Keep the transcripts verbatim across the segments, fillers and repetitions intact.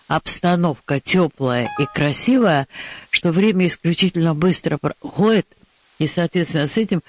обстановка теплая и красивая, что время исключительно быстро проходит, и, соответственно, с этим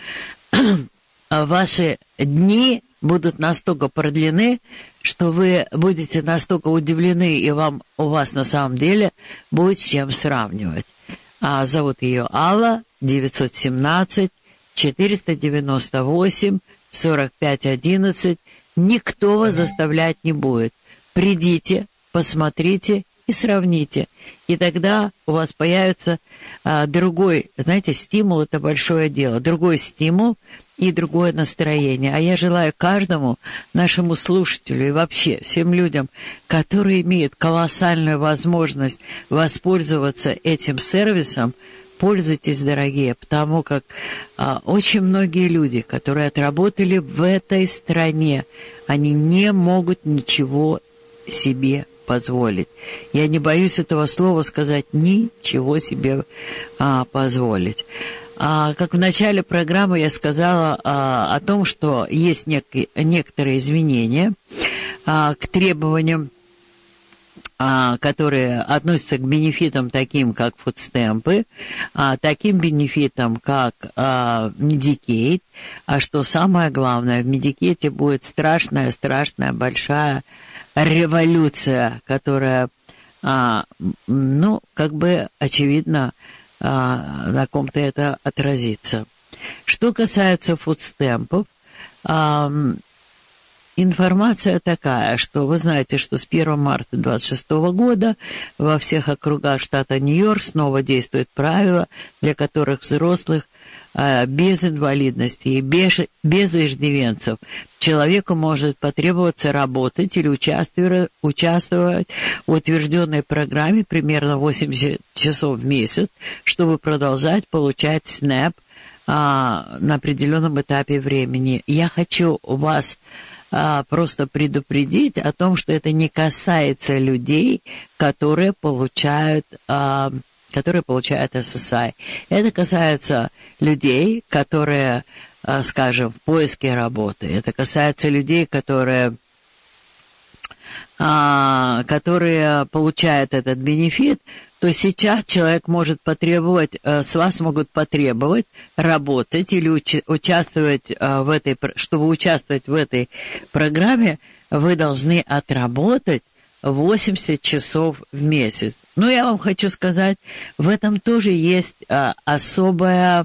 ваши дни будут настолько продлены, что вы будете настолько удивлены, и вам, у вас на самом деле будет с чем сравнивать. А зовут ее Алла, девятьсот семнадцать четыреста девяносто восемь сорок пять одиннадцать. Никто вас заставлять не будет. Придите, посмотрите и сравните. И тогда у вас появится а, другой, знаете, стимул — это большое дело. Другой стимул и другое настроение. А я желаю каждому нашему слушателю и вообще всем людям, которые имеют колоссальную возможность воспользоваться этим сервисом, пользуйтесь, дорогие, потому как а, очень многие люди, которые отработали в этой стране, они не могут ничего себе позволить. Я не боюсь этого слова сказать, ничего себе а, позволить. А, как в начале программы я сказала а, о том, что есть нек- некоторые изменения а, к требованиям, а, которые относятся к бенефитам таким, как фудстемпы, а, таким бенефитам, как а, Medicaid, а что самое главное, в Medicaid будет страшная-страшная большая революция, которая, а, ну, как бы, очевидно, а, на ком-то это отразится. Что касается фудстемпов, а, информация такая, что вы знаете, что с первого марта двадцать шестого года во всех округах штата Нью-Йорк снова действует правило, для которых взрослых а, без инвалидности и без, без иждивенцев человеку может потребоваться работать или участвовать, участвовать в утвержденной программе примерно восемьдесят часов в месяц, чтобы продолжать получать снэп а, на определенном этапе времени. Я хочу вас а, просто предупредить о том, что это не касается людей, которые получают... А, которые получают эс эс ай. Это касается людей, которые, скажем, в поиске работы. Это касается людей, которые, которые получают этот бенефит. То сейчас человек может потребовать, с вас могут потребовать работать или уч- участвовать в этой, чтобы участвовать в этой программе, вы должны отработать восемьдесят часов в месяц. Но я вам хочу сказать, в этом тоже есть а, особая,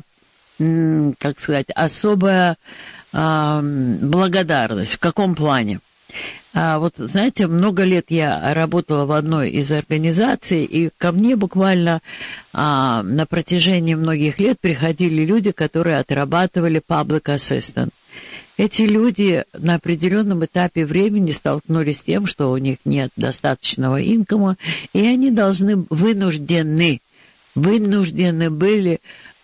м, как сказать, особая а, благодарность. В каком плане? А, вот, знаете, много лет я работала в одной из организаций, и ко мне буквально а, на протяжении многих лет приходили люди, которые отрабатывали public assistant. Эти люди на определенном этапе времени столкнулись с тем, что у них нет достаточного инкома, и они должны, вынуждены, вынуждены были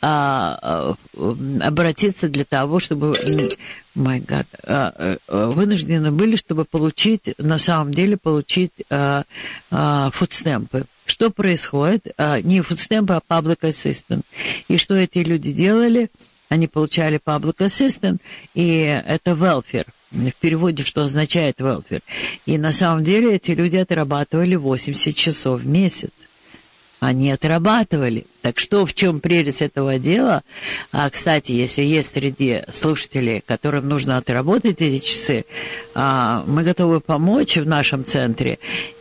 а, а, обратиться для того, чтобы, my God, а, а, вынуждены были, чтобы получить, на самом деле, получить а, а, фудстемпы. Что происходит? А, не фудстемпы, а public assistant. И что эти люди делали? Они получали public assistant, и это welfare, в переводе, что означает welfare. И на самом деле эти люди отрабатывали восемьдесят часов в месяц. Они отрабатывали. Так что, в чем прелесть этого дела? А, кстати, если есть среди слушателей, которым нужно отработать эти часы, а, мы готовы помочь в нашем центре,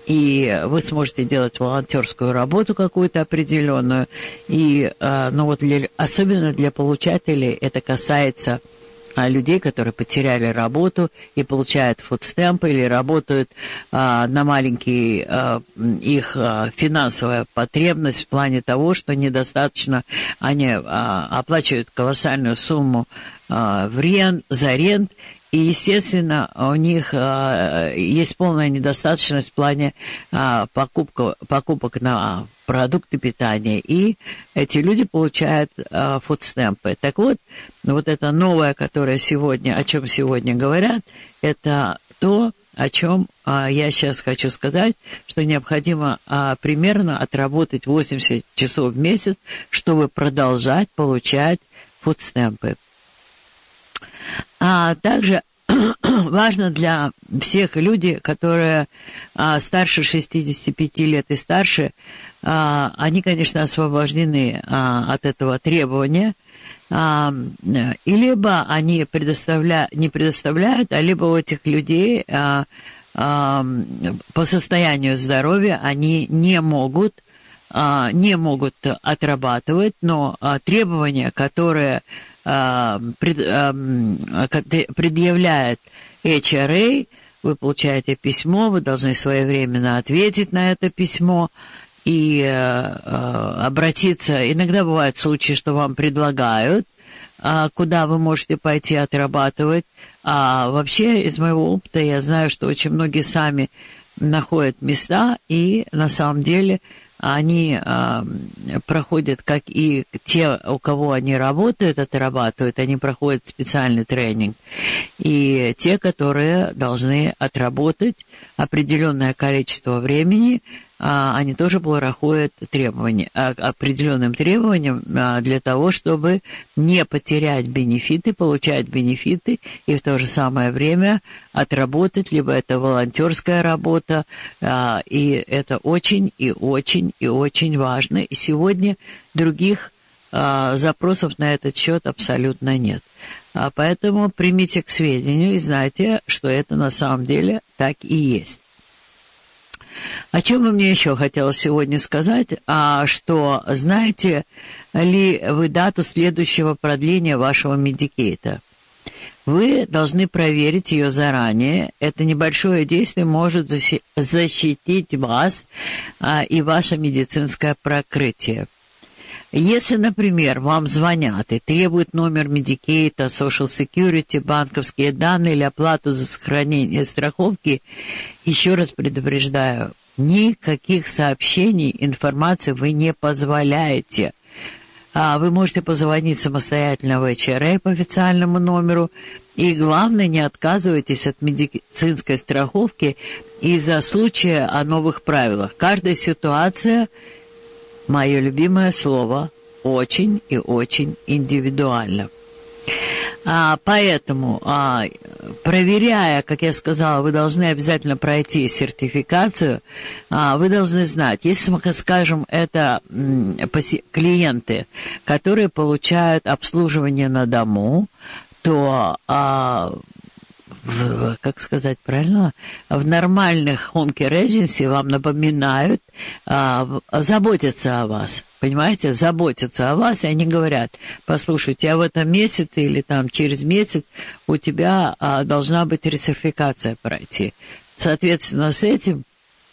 и вы сможете делать волонтерскую работу какую-то определенную. И, а, ну вот, для, особенно для получателей это касается а, людей, которые потеряли работу и получают фудстемпы или работают а, на маленький а, их а, финансовая потребность в плане того, что недостаточно, они а, оплачивают колоссальную сумму а, в рент, за рент, и, естественно, у них а, есть полная недостаточность в плане а, покупка, покупок на продукты питания, и эти люди получают а, фудстемпы. Так вот, вот это новое, которое сегодня, о чем сегодня говорят, это то, о чем а, я сейчас хочу сказать, что необходимо а, примерно отработать восемьдесят часов в месяц, чтобы продолжать получать фудстемпы. А также важно для всех людей, которые а, старше шестидесяти пяти лет и старше, а, они, конечно, освобождены а, от этого требования, а, и либо они предоставля... не предоставляют, а либо у этих людей а, а, по состоянию здоровья они не могут, а, не могут отрабатывать, но а, требования, которые а, пред, а, предъявляет эйч ар эй, вы получаете письмо, вы должны своевременно ответить на это письмо и э, обратиться. Иногда бывают случаи, что вам предлагают, э, куда вы можете пойти отрабатывать. А вообще, из моего опыта, я знаю, что очень многие сами находят места, и на самом деле они э, проходят, как и те, у кого они работают, отрабатывают, они проходят специальный тренинг. И те, которые должны отработать определенное количество времени, э, они тоже проходят требования, э, определенным требованиям э, для того, чтобы не потерять бенефиты, получать бенефиты и в то же самое время отработать, либо это волонтерская работа, э, и это очень и очень и очень важно. И сегодня других а, запросов на этот счет абсолютно нет. А поэтому примите к сведению и знайте, что это на самом деле так и есть. О чем бы мне еще хотелось сегодня сказать, а, что знаете ли вы дату следующего продления вашего медикейта? Вы должны проверить ее заранее. Это небольшое действие может защитить вас а, и ваше медицинское покрытие. Если, например, вам звонят и требуют номер медикейта, Social Security, банковские данные или оплату за сохранение страховки, еще раз предупреждаю, никаких сообщений, информации вы не позволяете. Вы можете позвонить самостоятельно в эйч ар эй по официальному номеру. И главное, не отказывайтесь от медицинской страховки из-за случая о новых правилах. Каждая ситуация, мое любимое слово, очень и очень индивидуальна. А, поэтому, а, проверяя, как я сказала, вы должны обязательно пройти сертификацию, а, вы должны знать, если, скажем, это м, клиенты, которые получают обслуживание на дому, то, а, в, как сказать правильно, в нормальных home care agency вам напоминают, а, заботятся о вас. Понимаете, заботятся о вас, и они говорят, послушайте, а в этом месяце или там через месяц у тебя а, должна быть ресертификация пройти. Соответственно, с этим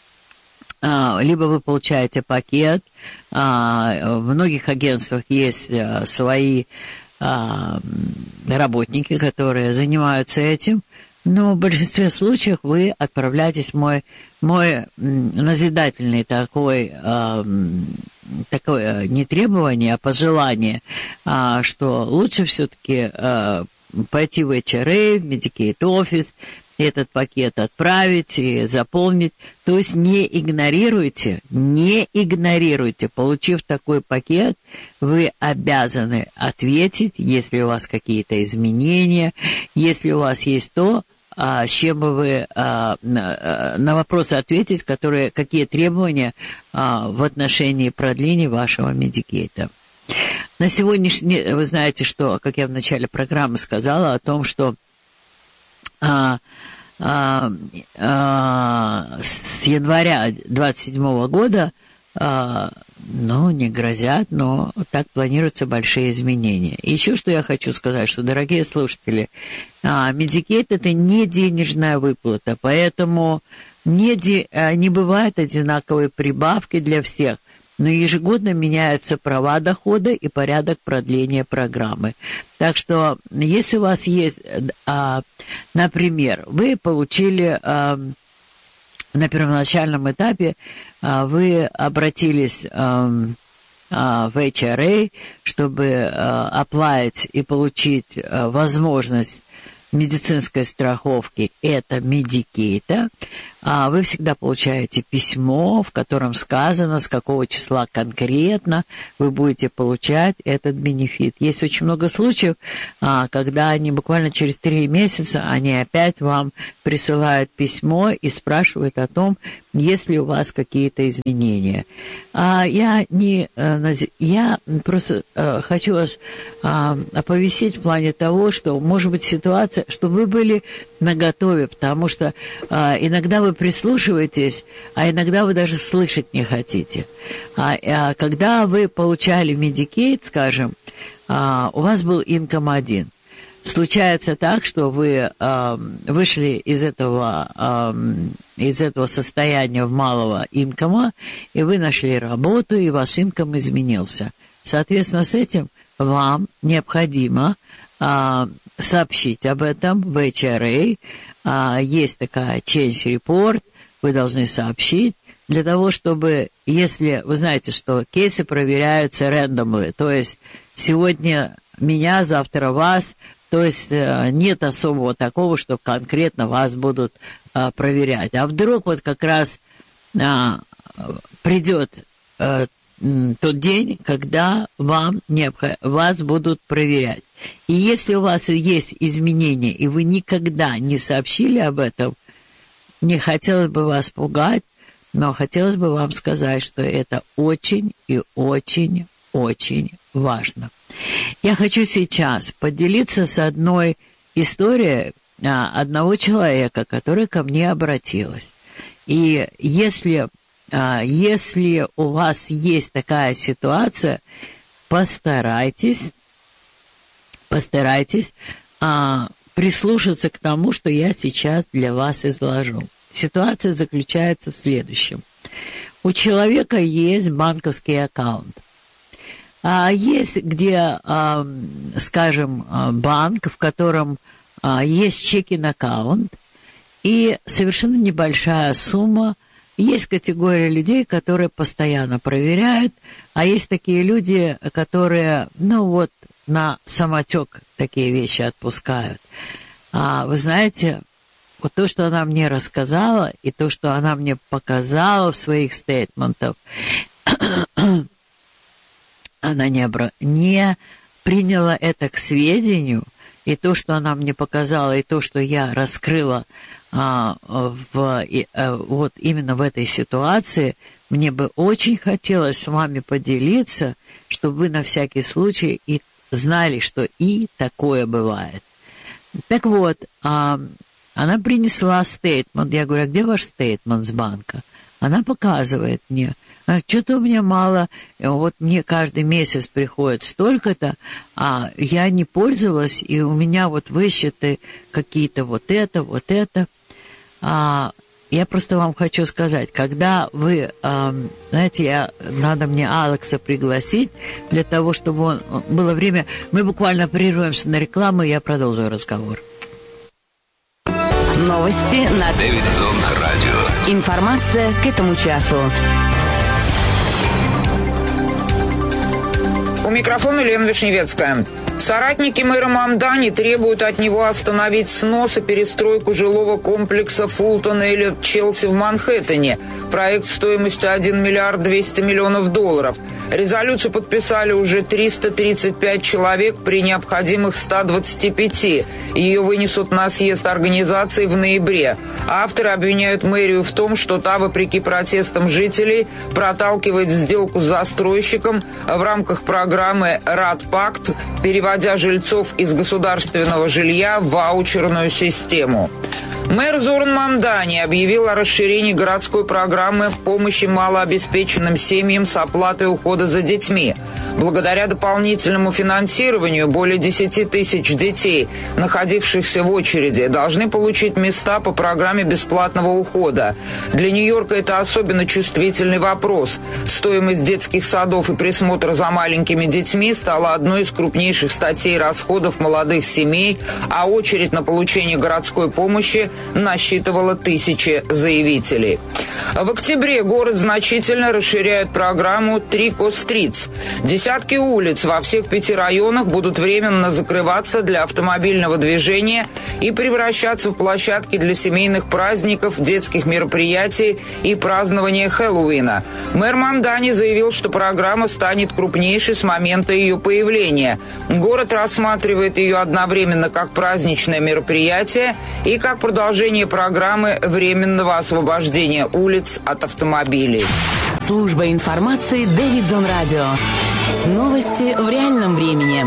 а, либо вы получаете пакет, а, в многих агентствах есть а, свои а, работники, которые занимаются этим, но в большинстве случаев вы отправляетесь в мой, мой назидательный такой, э, такое не требование, а пожелание, э, что лучше все-таки э, пойти в эйч ар эй, в Medicaid Office, этот пакет отправить и заполнить. То есть не игнорируйте, не игнорируйте. Получив такой пакет, вы обязаны ответить, если у вас какие-то изменения, если у вас есть то, а, с чем бы вы а, на, на вопросы ответить, которые, какие требования а, в отношении продления вашего медикейта. На сегодняшний день, вы знаете, что, как я в начале программы сказала, о том, что а, а, а, с января двадцать седьмого года, а, ну, не грозят, но так планируются большие изменения. И еще что я хочу сказать, что, дорогие слушатели, а, Medicaid – это не денежная выплата, поэтому не, де, не бывает одинаковой прибавки для всех. Но ежегодно меняются права дохода и порядок продления программы. Так что, если у вас есть, а, например, вы получили а, на первоначальном этапе, а, вы обратились а, а, в эйч ар эй, чтобы а, оплатить и получить а, возможность медицинской страховки, это Medicaid, а, вы всегда получаете письмо, в котором сказано, с какого числа конкретно вы будете получать этот бенефит. Есть очень много случаев, а, когда они буквально через три месяца, они опять вам присылают письмо и спрашивают о том, есть ли у вас какие-то изменения. А, я, не, я просто а, хочу вас а, оповестить в плане того, что может быть ситуация, что вы были наготове, потому что а, иногда вы прислушиваетесь, а иногда вы даже слышать не хотите. А, а когда вы получали Medicaid, скажем, а, у вас был инком один. Случается так, что вы э, вышли из этого, э, из этого состояния в малого инкома, и вы нашли работу, и ваш инком изменился. Соответственно, с этим вам необходимо э, сообщить об этом в эйч ар эй. Э, есть такая change report, вы должны сообщить, для того, чтобы, если вы знаете, что кейсы проверяются randomly, то есть сегодня меня, завтра вас, то есть нет особого такого, что конкретно вас будут а, проверять. А вдруг вот как раз а, придет а, тот день, когда вам необх... вас будут проверять. И если у вас есть изменения, и вы никогда не сообщили об этом, не хотелось бы вас пугать, но хотелось бы вам сказать, что это очень и очень, очень важно. Я хочу сейчас поделиться с одной историей а, одного человека, который ко мне обратилась. И если, а, если у вас есть такая ситуация, постарайтесь, постарайтесь а, прислушаться к тому, что я сейчас для вас изложу. Ситуация заключается в следующем. У человека есть банковский аккаунт. А есть где, а, скажем, банк, в котором а, есть чекинг-аккаунт, и совершенно небольшая сумма. Есть категория людей, которые постоянно проверяют, а есть такие люди, которые, ну вот, на самотек такие вещи отпускают. А, вы знаете, вот то, что она мне рассказала, и то, что она мне показала в своих стейтментах, она не, обра... не приняла это к сведению, и то, что она мне показала, и то, что я раскрыла а, в, и, а, вот именно в этой ситуации, мне бы очень хотелось с вами поделиться, чтобы вы на всякий случай и знали, что и такое бывает. Так вот, а, она принесла стейтмент. Я говорю, а где ваш стейтмент с банка? Она показывает мне. А что-то у меня мало, вот мне каждый месяц приходит столько-то, а я не пользовалась, и у меня вот высчеты какие-то вот это, вот это. А, я просто вам хочу сказать, когда вы, а, знаете, я, надо мне Алекса пригласить для того, чтобы он, было время, мы буквально прервемся на рекламу, и я продолжу разговор. Новости на Дэвидсон радио. Информация к этому часу. У микрофона Лена Вишневецкая. Соратники мэра Мамдани требуют от него остановить снос и перестройку жилого комплекса Фултон Эллиот Челси в Манхэттене. Проект стоимостью один миллиард двести миллионов долларов. Резолюцию подписали уже триста тридцать пять человек при необходимых ста двадцати пяти. Ее вынесут на съезд организации в ноябре. Авторы обвиняют мэрию в том, что та, вопреки протестам жителей, проталкивает сделку с застройщиком в рамках программы «Рад-Пакт», переводя жильцов из государственного жилья в ваучерную систему. Мэр Зоран Мамдани объявил о расширении городской программы помощи малообеспеченным семьям с оплатой ухода за детьми. Благодаря дополнительному финансированию более десяти тысяч детей, находившихся в очереди, должны получить места по программе бесплатного ухода. Для Нью-Йорка это особенно чувствительный вопрос. Стоимость детских садов и присмотра за маленькими детьми стала одной из крупнейших статей расходов молодых семей, а очередь на получение городской помощи насчитывала тысячи заявителей. В октябре город значительно расширяет программу «Трико Стритс». Десятки улиц во всех пяти районах будут временно закрываться для автомобильного движения и превращаться в площадки для семейных праздников, детских мероприятий и празднования Хэллоуина. Мэр Мандани заявил, что программа станет крупнейшей с момента ее появления. Город рассматривает ее одновременно как праздничное мероприятие и как продолжение программы временного освобождения улиц от автомобилей. Служба информации Дэвидсон Радио. Новости в реальном времени.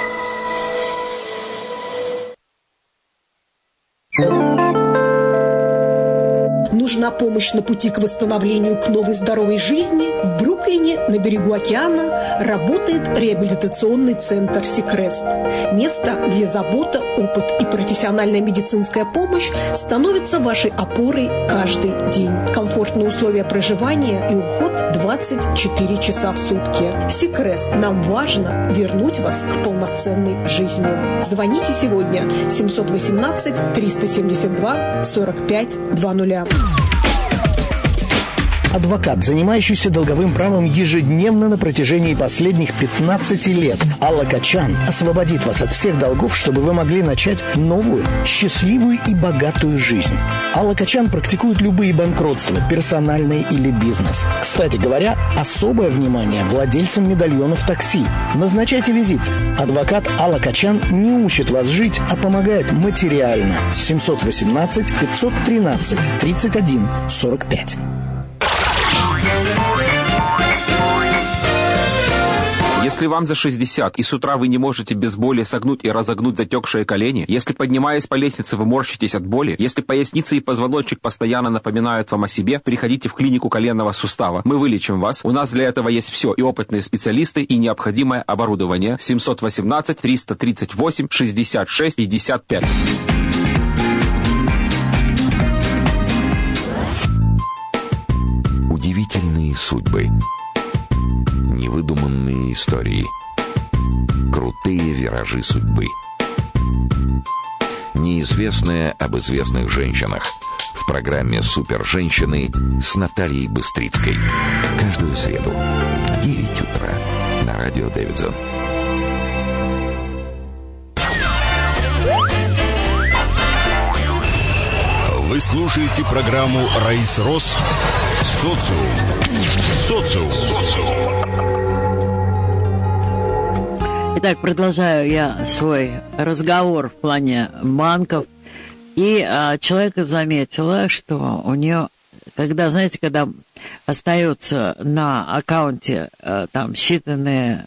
Нужна помощь на пути к восстановлению к новой здоровой жизни? В Бруклине, на берегу океана, работает реабилитационный центр «Сикрест». Место, где забота, опыт и профессиональная медицинская помощь становятся вашей опорой каждый день. Комфортные условия проживания и уход двадцать четыре часа в сутки. «Сикрест». Нам важно вернуть вас к полноценной жизни. Звоните сегодня семьсот восемнадцать триста семьдесят два сорок пять двадцать. Адвокат, занимающийся долговым правом ежедневно на протяжении последних пятнадцати лет. Алла Качан освободит вас от всех долгов, чтобы вы могли начать новую, счастливую и богатую жизнь. Алла Качан практикует любые банкротства, персональные или бизнес. Кстати говоря, особое внимание владельцам медальонов такси. Назначайте визит. Адвокат Алла Качан не учит вас жить, а помогает материально. семьсот восемнадцать пятьсот тринадцать тридцать один сорок пять. Если вам за шестьдесят, и с утра вы не можете без боли согнуть и разогнуть затекшие колени, если, поднимаясь по лестнице, вы морщитесь от боли, если поясница и позвоночник постоянно напоминают вам о себе, приходите в клинику коленного сустава. Мы вылечим вас. У нас для этого есть все. И опытные специалисты, и необходимое оборудование. семьсот восемнадцать триста тридцать восемь шестьдесят шесть пятьдесят пять. Удивительные судьбы. Невыдуманные истории. Крутые виражи судьбы. Неизвестное об известных женщинах. В программе «Суперженщины» с Натальей Быстрицкой. Каждую среду в девять утра на радио Дэвидсон. Вы слушаете программу «Раис Рос. Социум». Социум. Итак, продолжаю я свой разговор в плане банков. И а, человек заметила, что у нее, когда, знаете, когда остается на аккаунте а, там считанные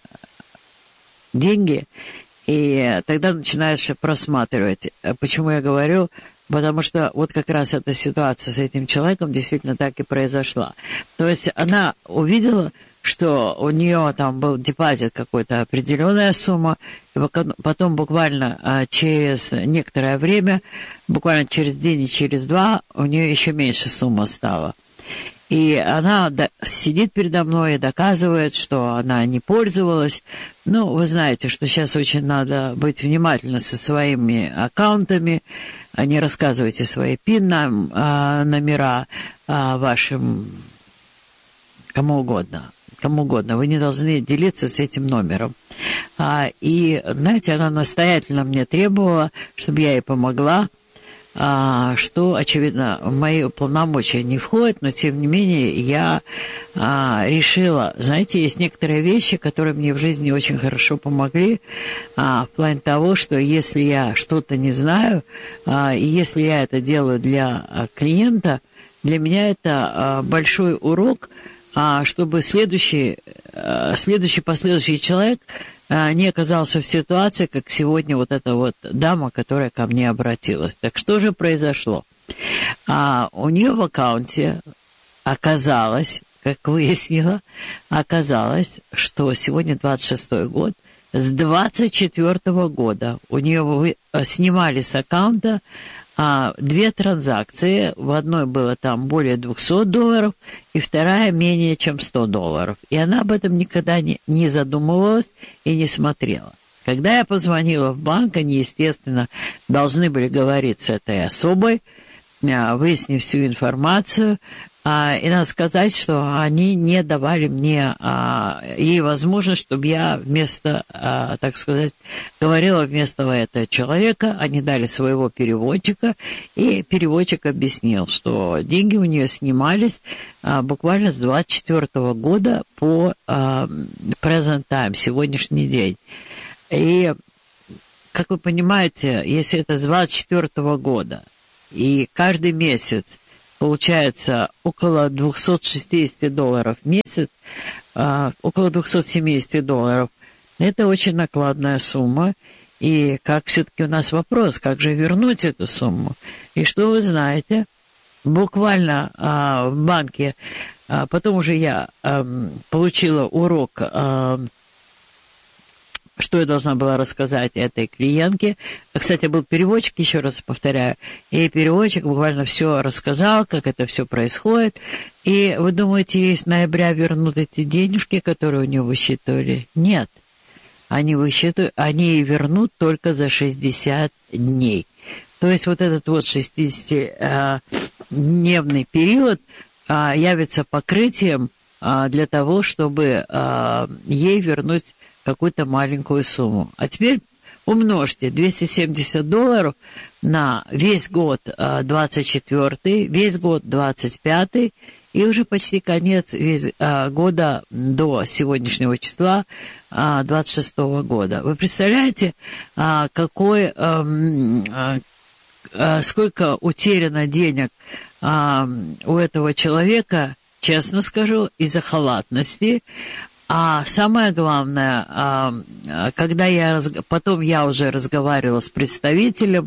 деньги, и тогда начинаешь просматривать. Почему я говорю? Потому что вот как раз эта ситуация с этим человеком действительно так и произошла. То есть она увидела, что у нее там был депозит какой-то, определенная сумма, и потом буквально через некоторое время, буквально через день и через два, у нее еще меньше сумма стала. И она сидит передо мной и доказывает, что она не пользовалась. Ну, вы знаете, что сейчас очень надо быть внимательны со своими аккаунтами. Не рассказывайте свои пин-номера вашим кому угодно. Кому угодно. Вы не должны делиться с этим номером. И, знаете, она настоятельно мне требовала, чтобы я ей помогла. А, что, очевидно, в мои полномочия не входит, но, тем не менее, я а, решила, знаете, есть некоторые вещи, которые мне в жизни очень хорошо помогли, а, в плане того, что если я что-то не знаю, а, и если я это делаю для а, клиента, для меня это а, большой урок, а, чтобы следующий, а, следующий последующий человек не оказался в ситуации, как сегодня вот эта вот дама, которая ко мне обратилась. Так что же произошло? А, у нее в аккаунте оказалось, как выяснила, оказалось, что сегодня двадцать шестой год, с двадцать четвёртого года у нее вы, снимали с аккаунта а, две транзакции. В одной было там более двухсот долларов, и вторая менее чем сто долларов. И она об этом никогда не, не задумывалась и не смотрела. Когда я позвонила в банк, они, естественно, должны были говорить с этой особой, выяснив всю информацию, А, и надо сказать, что они не давали мне а, ей возможность, чтобы я вместо, а, так сказать, говорила вместо этого человека. Они дали своего переводчика, и переводчик объяснил, что деньги у нее снимались а, буквально с двадцать четвёртого года по а, present time, сегодняшний день. И, как вы понимаете, если это с двадцать четвёртого года, и каждый месяц получается около двести шестьдесят долларов в месяц, а, около двести семьдесят долларов. Это очень накладная сумма. И как все-таки у нас вопрос, как же вернуть эту сумму? И что вы знаете, буквально а, в банке, а, потом уже я а, получила урок, а, что я должна была рассказать этой клиентке. Кстати, был переводчик, еще раз повторяю, и переводчик буквально все рассказал, как это все происходит. И вы думаете, ей с ноября вернут эти денежки, которые у нее высчитывали? Нет. Они высчитывают, они вернут только за шестьдесят дней. То есть вот этот вот шестидесятидневный период а, явится покрытием а, для того, чтобы а, ей вернуть какую-то маленькую сумму. А теперь умножьте двести семьдесят долларов на весь год двадцать четвёртый, весь год двадцать пятый, и уже почти конец весь, а, года до сегодняшнего числа а, двадцать шестого года. Вы представляете, а, какой, а, а, сколько утеряно денег а, у этого человека, честно скажу, из-за халатности. А самое главное, когда я потом я уже разговаривала с представителем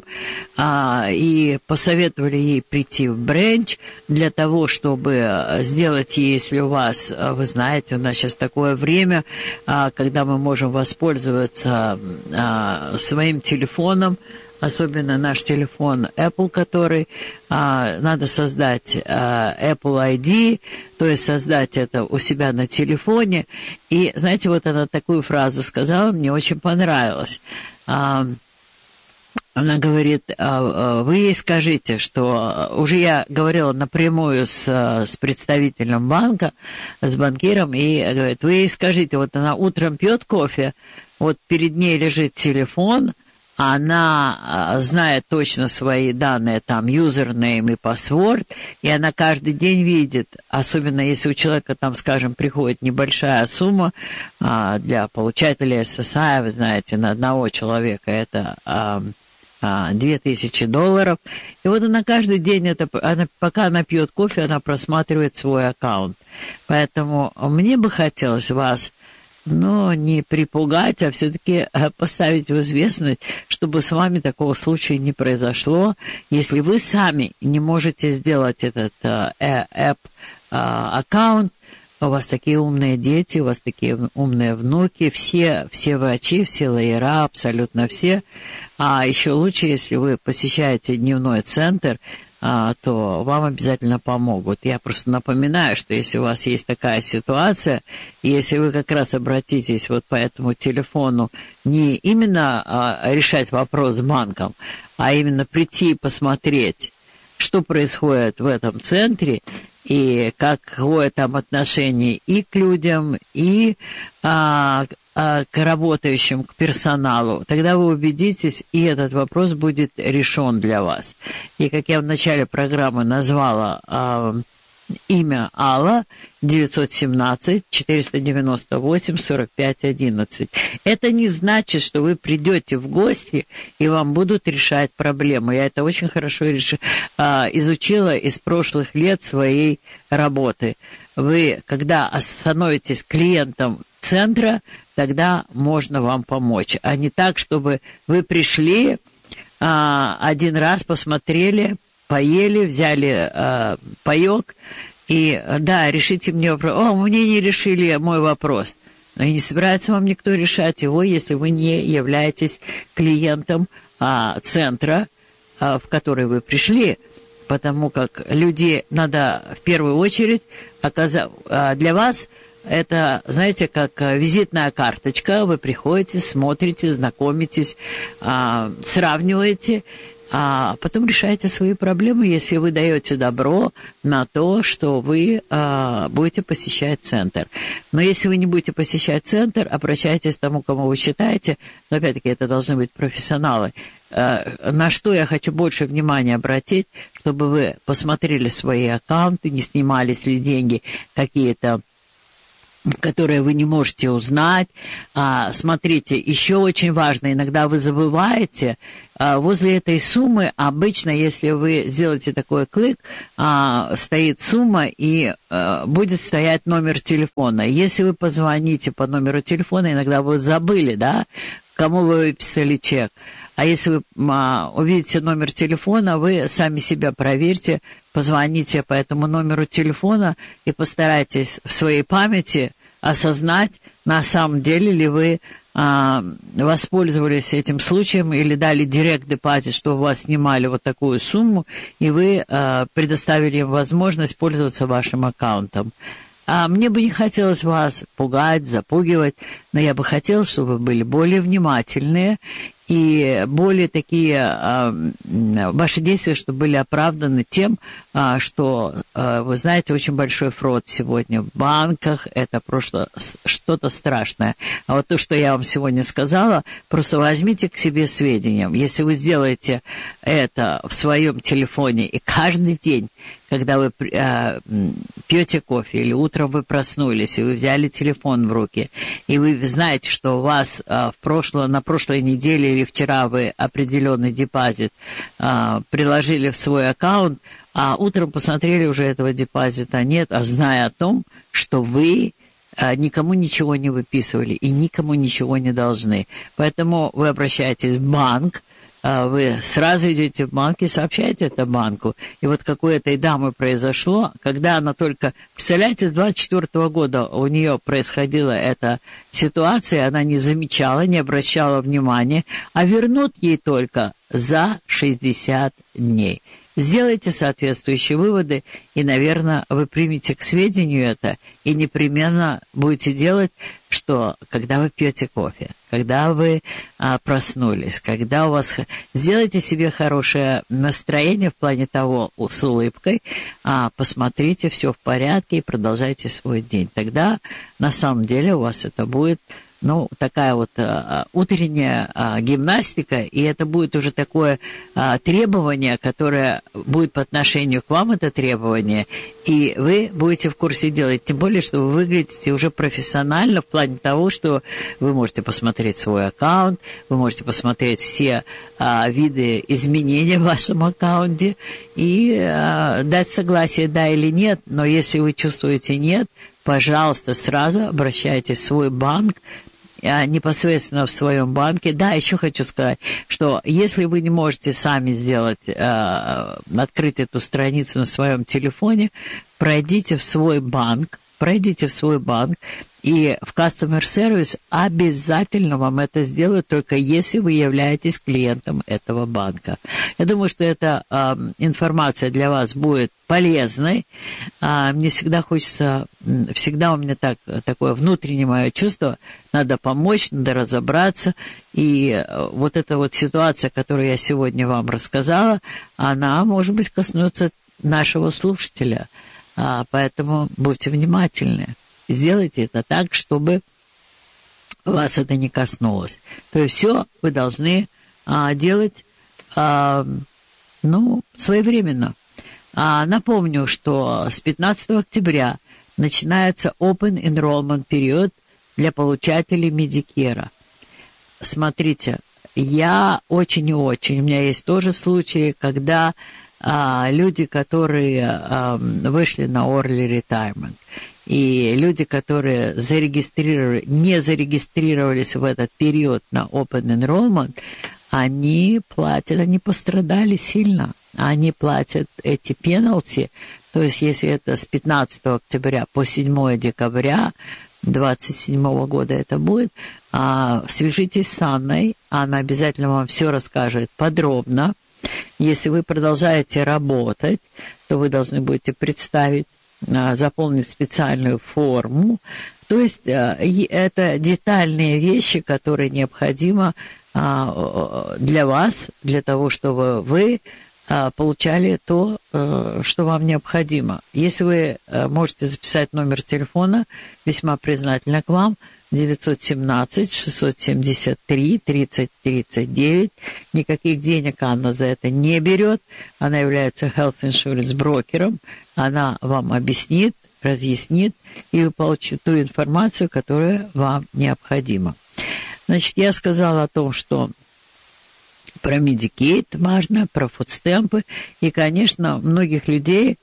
и посоветовали ей прийти в бренч для того, чтобы сделать ей, если у вас, вы знаете, у нас сейчас такое время, когда мы можем воспользоваться своим телефоном, особенно наш телефон Apple, который а, надо создать а, Apple ай ди, то есть создать это у себя на телефоне. И, знаете, вот она такую фразу сказала, мне очень понравилось. А, она говорит, а, вы ей скажите, что уже я говорила напрямую с, с представителем банка, с банкиром, и говорит, вы ей скажите, вот она утром пьет кофе, вот перед ней лежит телефон, она знает точно свои данные, там, юзернейм и паспорт, и она каждый день видит, особенно если у человека, там, скажем, приходит небольшая сумма а, для получателя эс эс ай, вы знаете, на одного человека это а, а, две тысячи долларов, и вот она каждый день, это, она, пока она пьет кофе, она просматривает свой аккаунт. Поэтому мне бы хотелось вас, но не припугать, а все-таки поставить в известность, чтобы с вами такого случая не произошло. Если вы сами не можете сделать этот app-аккаунт, у вас такие умные дети, у вас такие умные внуки, все, все врачи, все лоера, абсолютно все. А еще лучше, если вы посещаете дневной центр, А, то вам обязательно помогут. Я просто напоминаю, что если у вас есть такая ситуация, если вы как раз обратитесь вот по этому телефону не именно а, решать вопрос с банком, а именно прийти и посмотреть, что происходит в этом центре, и какое там отношение и к людям, и а, а, к работающим, к персоналу, тогда вы убедитесь, и этот вопрос будет решен для вас. И как я в начале программы назвала а, имя Алла, девятьсот семнадцать четыреста девяносто восемь сорок пять одиннадцать. Это не значит, что вы придете в гости и вам будут решать проблемы. Я это очень хорошо реш... а, изучила из прошлых лет своей работы. Вы, когда становитесь клиентом центра, тогда можно вам помочь. А не так, чтобы вы пришли, а, один раз посмотрели, поели, взяли а, паёк, и, да, решите мне вопрос. О, мне не решили мой вопрос. Но и не собирается вам никто решать его, если вы не являетесь клиентом а, центра, а, в который вы пришли. Потому как люди надо в первую очередь оказать а, для вас. Это, знаете, как визитная карточка. Вы приходите, смотрите, знакомитесь, а, сравниваете. а потом решайте свои проблемы, если вы даете добро на то, что вы а, будете посещать центр. Но если вы не будете посещать центр, обращайтесь к тому, кому вы считаете, но опять-таки это должны быть профессионалы. А, на что я хочу больше внимания обратить, чтобы вы посмотрели свои аккаунты, не снимались ли деньги какие-то, которые вы не можете узнать. А, смотрите, еще очень важно, иногда вы забываете, а, возле этой суммы, обычно, если вы сделаете такой клик, а, стоит сумма и а, будет стоять номер телефона. Если вы позвоните по номеру телефона, иногда вы забыли, да, кому вы выписали чек. А если вы а, увидите номер телефона, вы сами себя проверьте, позвоните по этому номеру телефона и постарайтесь в своей памяти осознать, на самом деле ли вы а, воспользовались этим случаем или дали директ-депозит, что у вас снимали вот такую сумму, и вы а, предоставили им возможность пользоваться вашим аккаунтом. А мне бы не хотелось вас пугать, запугивать, но я бы хотела, чтобы вы были более внимательные и более такие а, ваши действия, чтобы были оправданы тем, а, что, а, вы знаете, очень большой фрод сегодня в банках, это просто что-то страшное. А вот то, что я вам сегодня сказала, просто возьмите к себе сведениям. Если вы сделаете это в своем телефоне и каждый день, когда вы э, пьете кофе или утром вы проснулись, и вы взяли телефон в руки, и вы знаете, что у вас э, в прошло, на прошлой неделе или вчера вы определенный депозит э, приложили в свой аккаунт, а утром посмотрели, уже этого депозита нет, а зная о том, что вы э, никому ничего не выписывали и никому ничего не должны. Поэтому вы обращаетесь в банк, вы сразу идете в банк и сообщаете это банку. И вот как у этой дамы произошло, когда она только... Представляете, с двадцать четвёртого года у нее происходила эта ситуация, она не замечала, не обращала внимания, а вернут ей только за шестьдесят дней. Сделайте соответствующие выводы, и, наверное, вы примете к сведению это, и непременно будете делать, что когда вы пьете кофе, когда вы а, проснулись, когда у вас... Сделайте себе хорошее настроение в плане того, с улыбкой, а, посмотрите, все в порядке, и продолжайте свой день. Тогда, на самом деле, у вас это будет... Ну, такая вот а, утренняя а, гимнастика, и это будет уже такое а, требование, которое будет по отношению к вам, это требование, и вы будете в курсе дела. Тем более, что вы выглядите уже профессионально в плане того, что вы можете посмотреть свой аккаунт, вы можете посмотреть все а, виды изменений в вашем аккаунте и а, дать согласие, да или нет, но если вы чувствуете нет, пожалуйста, сразу обращайтесь в свой банк, непосредственно в своем банке. Да, еще хочу сказать, что если вы не можете сами сделать, э, открыть эту страницу на своем телефоне, пройдите в свой банк, пройдите в свой банк, и в Customer Service обязательно вам это сделают, только если вы являетесь клиентом этого банка. Я думаю, что эта э, информация для вас будет полезной. А, мне всегда хочется, всегда у меня так, такое внутреннее мое чувство, надо помочь, надо разобраться. И вот эта вот ситуация, которую я сегодня вам рассказала, она, может быть, коснется нашего слушателя. А, поэтому будьте внимательны. Сделайте это так, чтобы вас это не коснулось. То есть все вы должны а, делать, а, ну, своевременно. А, напомню, что с пятнадцатого октября начинается Open Enrollment период для получателей Medicare. Смотрите, я очень и очень, у меня есть тоже случаи, когда а, люди, которые а, вышли на Early Retirement, и люди, которые зарегистрировали, не зарегистрировались в этот период на Open Enrollment, они платят, они пострадали сильно. Они платят эти пенальти, то есть если это с пятнадцатого октября по седьмого декабря двадцать седьмого года это будет, а, свяжитесь с Анной, она обязательно вам все расскажет подробно. Если вы продолжаете работать, то вы должны будете представить, заполнить специальную форму. То есть это детальные вещи, которые необходимо для вас, для того, чтобы вы получали то, что вам необходимо. Если вы можете записать номер телефона, весьма признательна к вам, девятьсот семнадцать шестьсот семьдесят три тридцать тридцать девять. Никаких денег Анна за это не берет. Она является health insurance брокером. Она вам объяснит, разъяснит, и вы получите ту информацию, которая вам необходима. Значит, я сказала о том, что про Medicaid важно, про фудстемпы, и, конечно, многих людей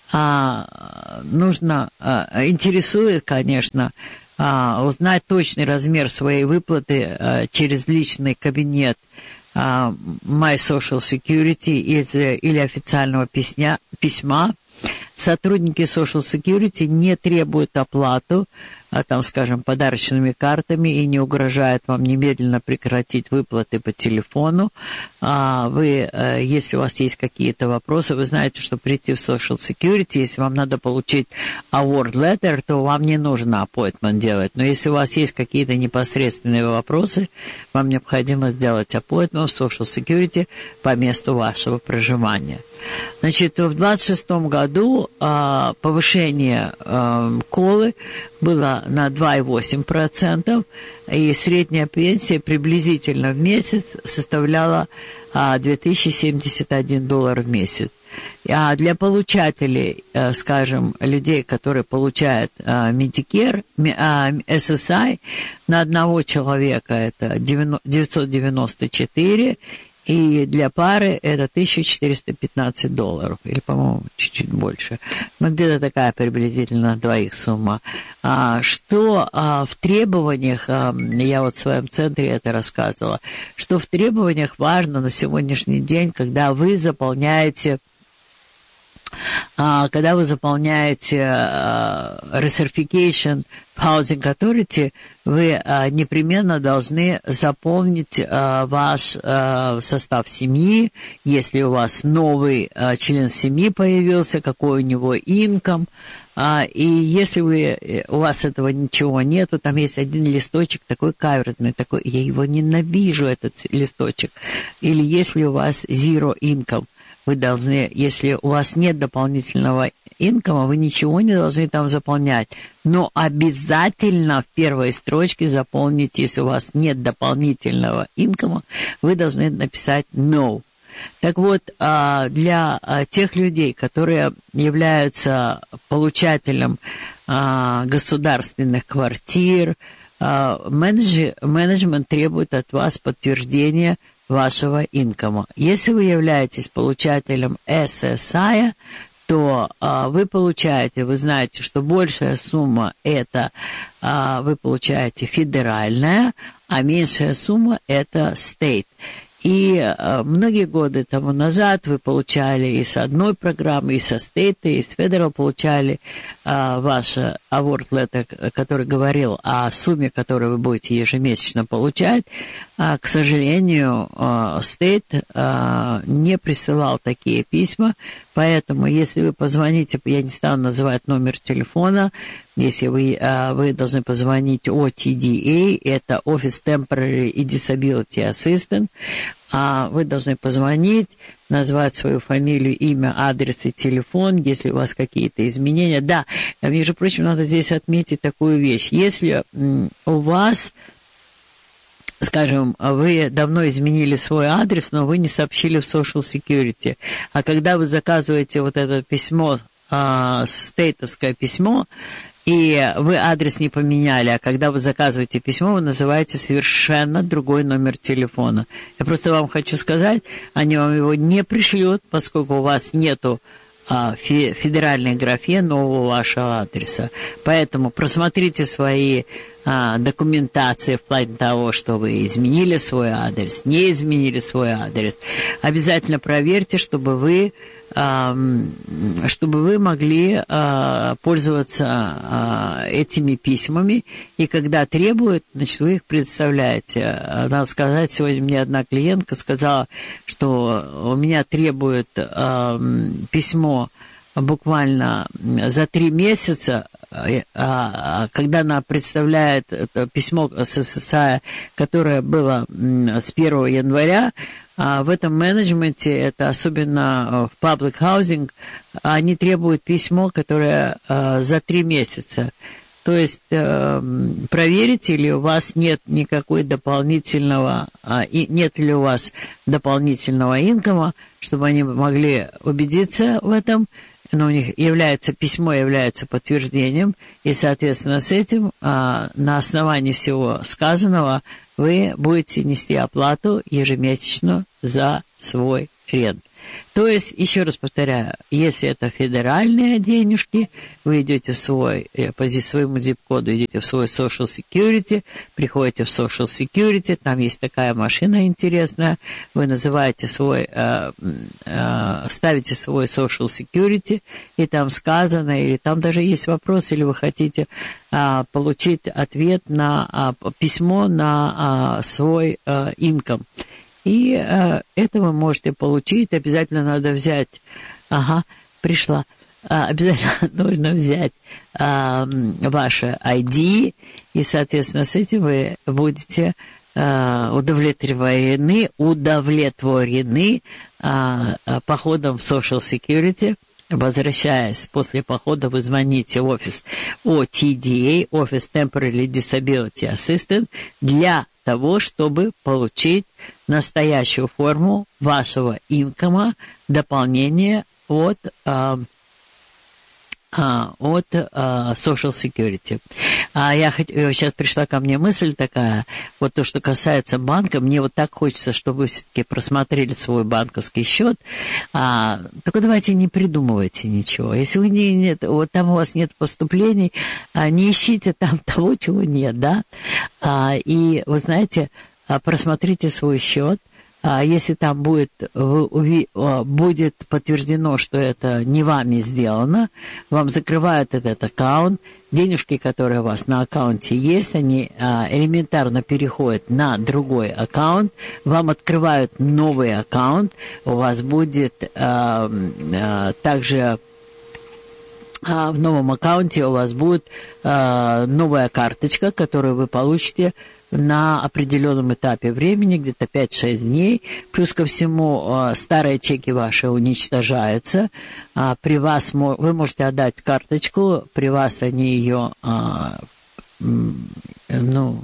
а, нужно, а, интересует, конечно, а, узнать точный размер своей выплаты а, через личный кабинет а, My Social Security или, или официального письма, письма. Сотрудники Social Security не требуют оплату, а там, скажем, подарочными картами и не угрожают вам немедленно прекратить выплаты по телефону. А вы, если у вас есть какие-то вопросы, вы знаете, что прийти в Social Security, если вам надо получить award letter, то вам не нужно appointment делать. Но если у вас есть какие-то непосредственные вопросы, вам необходимо сделать appointment в Social Security по месту вашего проживания. Значит, в двадцать шестом году а, повышение а, колы было на два и восемь десятых процента, и средняя пенсия приблизительно в месяц составляла а, две тысячи семьдесят один доллар в месяц. А для получателей, а, скажем, людей, которые получают а, Medicare, а, эс эс ай, на одного человека это девятьсот девяносто четыре, и для пары это тысяча четыреста пятнадцать долларов, или, по-моему, чуть-чуть больше. Но где-то такая приблизительно на двоих сумма. А, что а, в требованиях, а, я вот в своем центре это рассказывала, что в требованиях важно на сегодняшний день, когда вы заполняете А, когда вы заполняете а, recertification Housing Authority, вы а, непременно должны заполнить а, ваш а, состав семьи, если у вас новый а, член семьи появился, какой у него income. А, и если вы, у вас этого ничего нету, там есть один листочек такой каверзный, такой, я его ненавижу, этот листочек. Или если у вас zero income, вы должны, если у вас нет дополнительного инкома, вы ничего не должны там заполнять. Но обязательно в первой строчке заполнить, если у вас нет дополнительного инкома, вы должны написать no. Так вот, для тех людей, которые являются получателем государственных квартир, менеджмент требует от вас подтверждения вашего инкома. Если вы являетесь получателем эс эс ай, то а, вы получаете, вы знаете, что большая сумма это а, вы получаете федеральная, а меньшая сумма это state. И а, многие годы тому назад вы получали и с одной программы, и со стейта, и с федерал получали а, ваш award letter, который говорил о сумме, которую вы будете ежемесячно получать. А, к сожалению, стейт а, не присылал такие письма, поэтому если вы позвоните, я не стану называть номер телефона, если вы, а, вы должны позвонить о ти ди эй, это Office Temporary и Disability Assistant, а вы должны позвонить, назвать свою фамилию, имя, адрес и телефон, если у вас какие-то изменения. Да, между прочим, надо здесь отметить такую вещь. Если м, у вас, скажем, вы давно изменили свой адрес, но вы не сообщили в Social Security, а когда вы заказываете вот это письмо, а, стейтовское письмо, и вы адрес не поменяли, а когда вы заказываете письмо, вы называете совершенно другой номер телефона. Я просто вам хочу сказать, они вам его не пришлют, поскольку у вас нету а, фе- федеральной графе нового вашего адреса. Поэтому просмотрите свои а, документации в плане того, что вы изменили свой адрес, не изменили свой адрес. Обязательно проверьте, чтобы вы чтобы вы могли а, пользоваться а, этими письмами, и когда требуют, значит, вы их предоставляете. Надо сказать, сегодня мне одна клиентка сказала, что у меня требуют а, письмо буквально за три месяца, когда она представляет письмо СССР, которое было с первого января, в этом менеджменте, это особенно в public housing, они требуют письмо, которое за три месяца. То есть проверите, ли у вас нет никакой дополнительного, и нет ли у вас дополнительного инкома, чтобы они могли убедиться в этом. Но у них является, письмо является подтверждением, и, соответственно, с этим, а, на основании всего сказанного, вы будете нести оплату ежемесячно за свой рент. То есть, еще раз повторяю, если это федеральные денежки, вы идете в свой, по своему зип-коду идете в свой Social Security, приходите в Social Security, там есть такая машина интересная, вы называете свой, э, э, ставите свой Social Security, и там сказано, или там даже есть вопрос, или вы хотите э, получить ответ на э, письмо на э, свой э, income. И э, это вы можете получить. Обязательно надо взять... Ага, пришла. А, обязательно нужно взять а, ваше ай ди. И, соответственно, с этим вы будете а, удовлетворены, удовлетворены а, а, походом в Social Security. Возвращаясь после похода, вы звоните в офис о ти ди эй, Office Temporary Disability Assistant, для того, чтобы получить настоящую форму вашего инкома, дополнение от, а, а, от а, Social Security. А я хот... сейчас пришла ко мне мысль такая, вот то, что касается банка, мне вот так хочется, чтобы вы все-таки просмотрели свой банковский счет, а, только давайте не придумывайте ничего. Если вы не, нет, вот там у вас нет поступлений, а, не ищите там того, чего нет, да, а, и вы знаете, а, просмотрите свой счет. А если там будет, будет подтверждено, что это не вами сделано, вам закрывают этот аккаунт, денежки, которые у вас на аккаунте есть, они элементарно переходят на другой аккаунт, вам открывают новый аккаунт, у вас будет а, а, также... А в новом аккаунте у вас будет а, новая карточка, которую вы получите на определенном этапе времени, где-то пять-шесть дней. Плюс ко всему, а, старые чеки ваши уничтожаются. А, при вас вы можете отдать карточку, при вас они ее, а, ну,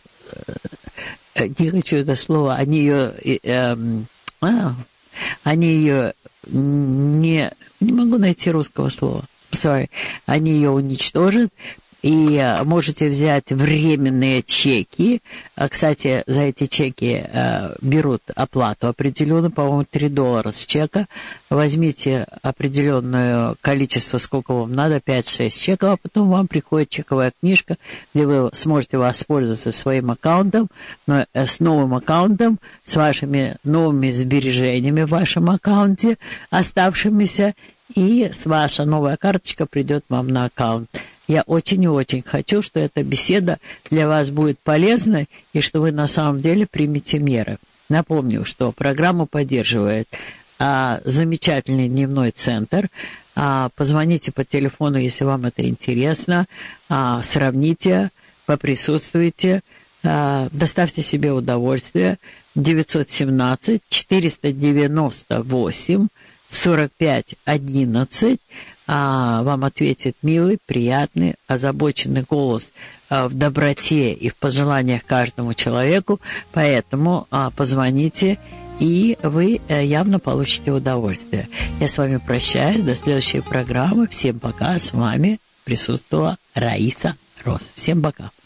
не хочу это слово, они ее, а, а, они ее не, не могу найти русского слова. Sorry, они ее уничтожат, и можете взять временные чеки. Кстати, за эти чеки э, берут оплату определенную, по-моему, три доллара с чека. Возьмите определенное количество, сколько вам надо, пять-шесть чеков, а потом вам приходит чековая книжка, где вы сможете воспользоваться своим аккаунтом, но с новым аккаунтом, с вашими новыми сбережениями в вашем аккаунте, оставшимися, и с ваша новая карточка придет вам на аккаунт. Я очень и очень хочу, что эта беседа для вас будет полезной, и что вы на самом деле примете меры. Напомню, что программу поддерживает а, замечательный дневной центр. А, позвоните по телефону, если вам это интересно. А, сравните, поприсутствуйте, а, доставьте себе удовольствие. девятьсот семнадцать четыреста девяносто восемь сорок пять одиннадцать. А, вам ответит милый, приятный, озабоченный голос а, в доброте и в пожеланиях каждому человеку. Поэтому а, позвоните, и вы а, явно получите удовольствие. Я с вами прощаюсь. До следующей программы. Всем пока. С вами присутствовала Раиса Рос. Всем пока.